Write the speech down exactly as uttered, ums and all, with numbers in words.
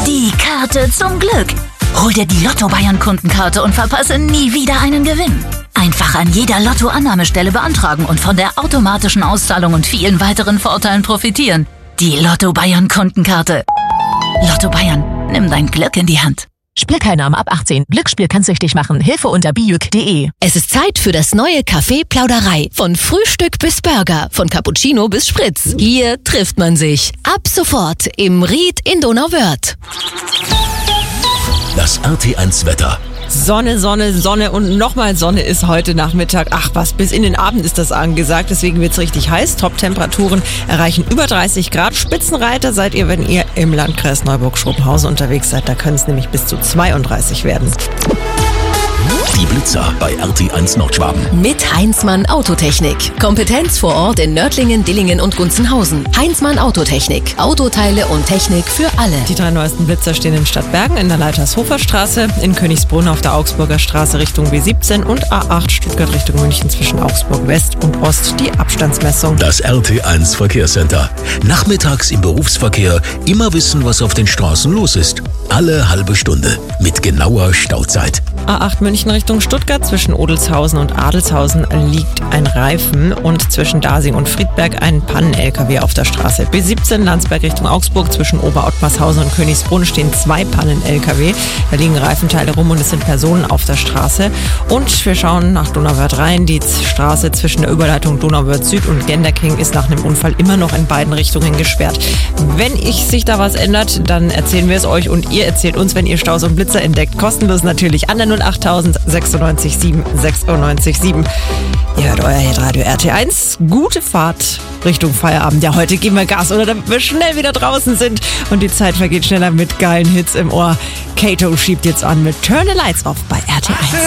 Die Karte zum Glück. Hol dir die Lotto Bayern Kundenkarte und verpasse nie wieder einen Gewinn. Einfach an jeder Lotto-Annahmestelle beantragen und von der automatischen Auszahlung und vielen weiteren Vorteilen profitieren. Die Lotto Bayern Kundenkarte. Lotto Bayern, nimm dein Glück in die Hand. Spielteilnahme ab achtzehn. Glücksspiel kann süchtig machen. Hilfe unter bijuk punkt de. Es ist Zeit für das neue Café Plauderei. Von Frühstück bis Burger, von Cappuccino bis Spritz. Hier trifft man sich. Ab sofort im Ried in Donauwörth. Das R T eins Wetter. Sonne, Sonne, Sonne und nochmal Sonne ist heute Nachmittag. Ach was, bis in den Abend ist das angesagt, deswegen wird's richtig heiß. Top-Temperaturen erreichen über dreißig Grad. Spitzenreiter seid ihr, wenn ihr im Landkreis Neuburg-Schrobenhausen unterwegs seid. Da können es nämlich bis zu zweiunddreißig werden. Die Blitzer bei R T eins Nordschwaben. Mit Heinzmann Autotechnik. Kompetenz vor Ort in Nördlingen, Dillingen und Gunzenhausen. Heinzmann Autotechnik. Autoteile und Technik für alle. Die drei neuesten Blitzer stehen in Stadtbergen in der Leitershofer Straße, in Königsbrunn auf der Augsburger Straße Richtung B siebzehn und A acht Stuttgart Richtung München zwischen Augsburg West und Ost die Abstandsmessung. Das R T eins Verkehrscenter. Nachmittags im Berufsverkehr immer wissen, was auf den Straßen los ist. Alle halbe Stunde mit genauer Stauzeit. A acht München Richtung Stuttgart, zwischen Odelshausen und Adelshausen liegt ein Reifen und zwischen Dasing und Friedberg ein Pannen-L K W auf der Straße. B siebzehn Landsberg Richtung Augsburg, zwischen Oberottmarshausen und Königsbrunn stehen zwei Pannen-L K W. Da liegen Reifenteile rum und es sind Personen auf der Straße. Und wir schauen nach Donauwörth rein. Die Straße zwischen der Überleitung Donauwörth Süd und Genderking ist nach einem Unfall immer noch in beiden Richtungen gesperrt. Wenn ich sich da was ändert, dann erzählen wir es euch und ihr erzählt uns, wenn ihr Staus und Blitzer entdeckt. Kostenlos natürlich an der null acht sechsundneunzig sieben sechsundneunzig sieben. Ihr hört euer Hitradio R T eins. Gute Fahrt Richtung Feierabend. Ja, heute geben wir Gas, oder damit wir schnell wieder draußen sind. Und die Zeit vergeht schneller mit geilen Hits im Ohr. Kato schiebt jetzt an mit Turn the Lights Off bei R T eins.